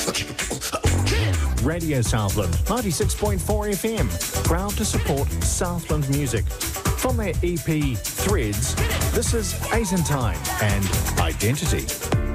Radio Southland, 96.4 FM, proud to support Southland music. From their EP Threads, this is Eight in Time and Identity.